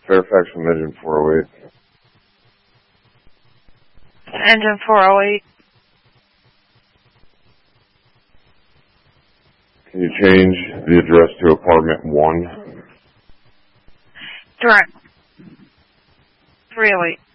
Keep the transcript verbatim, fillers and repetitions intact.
Fairfax from engine four oh eight. Engine four oh eight. Can you change the address to apartment one? Direct. three oh eight.